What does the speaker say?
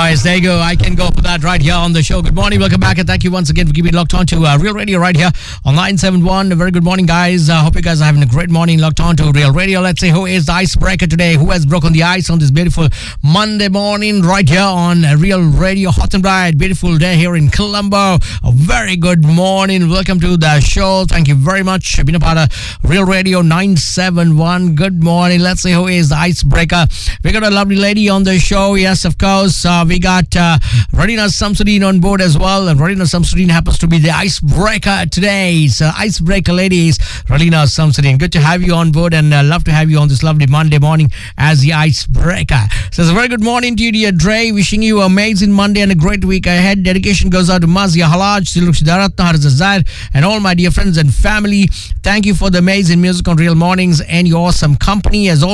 Nice. There you go. I can go for that right here on the show. Good morning. Welcome back. And thank you once again for keeping locked on to Real Radio right here on 971. A very good morning, guys. Hope you guys are having a great morning locked on to Real Radio. Let's see who is the icebreaker today. Who has broken the ice on this beautiful Monday morning right here on Real Radio. Hot and bright. Beautiful day here in Colombo. A very good morning. Welcome to the show. Thank you very much for being a part of Real Radio 971. Good morning. Let's see who is the icebreaker. We got a lovely lady on the show. Yes, of course. We got Radina Samsudeen on board as well. And Radina Samsudeen happens to be the icebreaker today. So, icebreaker ladies, Radina Samsudeen. Good to have you on board and love to have you on this lovely Monday morning as the icebreaker. So, it's a very good morning to you, dear Dre. Wishing you an amazing Monday and a great week ahead. Dedication goes out to Mazia Halaj, Siluk Siddharatna, Harza Zaid, and all my dear friends and family. Thank you for the amazing music on Real Mornings and your awesome company as always.